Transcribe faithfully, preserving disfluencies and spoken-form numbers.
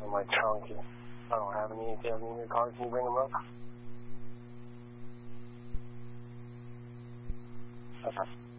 in my trunk. I don't have any. If you have any in your car, can you bring them up? Okay.